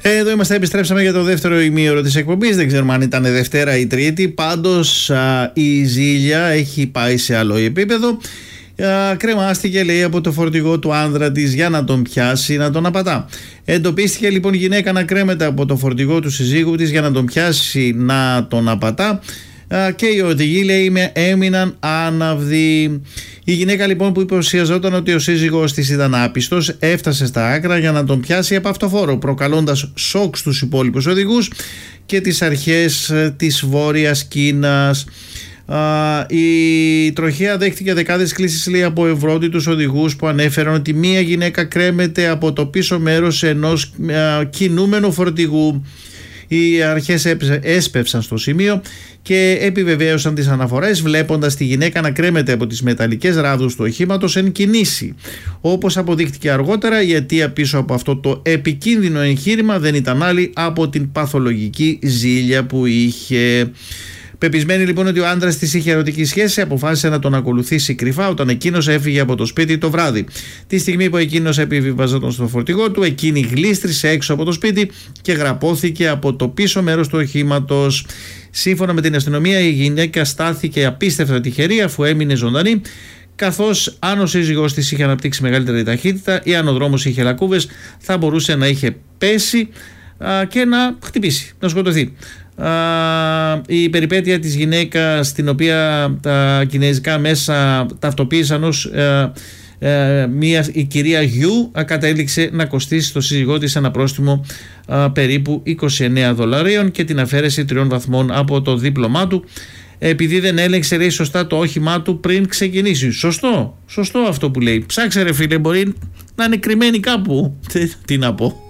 Εδώ είμαστε, επιστρέψαμε για το δεύτερο ημίωρο της εκπομπής. Δεν ξέρουμε αν ήταν Δευτέρα ή Τρίτη. Πάντως η ζήλια έχει πάει σε άλλο επίπεδο. Κρεμάστηκε, λέει, από το φορτηγό του άνδρα της για να τον πιάσει, να τον απατά. Εντοπίστηκε λοιπόν γυναίκα να κρέμεται από το φορτηγό του συζύγου της για να τον πιάσει, να τον απατά. Και οι οδηγοί, λέει, έμειναν άναυδοι. Η γυναίκα λοιπόν που υποψιαζόταν ότι ο σύζυγός της ήταν άπιστος έφτασε στα άκρα για να τον πιάσει από αυτοφόρο, προκαλώντας σοκ στους υπόλοιπους οδηγούς και τις αρχές της Βόρειας Κίνας. Η τροχέα δέχτηκε δεκάδες κλήσεις, λέει, από ευρώντιτους οδηγούς που ανέφεραν ότι μία γυναίκα κρέμεται από το πίσω μέρος ενός κινούμενου φορτηγού. Οι αρχές έσπευσαν στο σημείο και επιβεβαίωσαν τις αναφορές, βλέποντας τη γυναίκα να κρέμεται από τις μεταλλικές ράδους του οχήματος εν κινήσει. Όπως αποδείχτηκε αργότερα, η αιτία πίσω από αυτό το επικίνδυνο εγχείρημα δεν ήταν άλλη από την παθολογική ζήλια που είχε. Πεπισμένη λοιπόν ότι ο άντρας της είχε ερωτική σχέση, αποφάσισε να τον ακολουθήσει κρυφά όταν εκείνος έφυγε από το σπίτι το βράδυ. Τη στιγμή που εκείνος επιβιβαζόταν στο φορτηγό του, εκείνη γλίστρισε έξω από το σπίτι και γραπώθηκε από το πίσω μέρος του οχήματος. Σύμφωνα με την αστυνομία, η γυναίκα στάθηκε απίστευτα τυχερή αφού έμεινε ζωντανή, καθώς αν ο σύζυγός της είχε αναπτύξει μεγαλύτερη ταχύτητα ή αν ο δρόμος είχε λακκούβες, θα μπορούσε να είχε πέσει και να χτυπήσει, να σκοτωθεί. Η περιπέτεια της γυναίκας, την οποία τα κινέζικα μέσα ταυτοποίησαν ως η κυρία Γιου, κατέληξε να κοστίσει στο σύζυγό της ένα πρόστιμο περίπου $29 και την αφαίρεση 3 βαθμών από το δίπλωμά του, επειδή δεν έλεγξε, λέει, σωστά το όχημά του πριν ξεκινήσει. Σωστό αυτό που λέει. Ψάξε, ρε φίλε, μπορεί να είναι κρυμμένη κάπου. Τι να πω.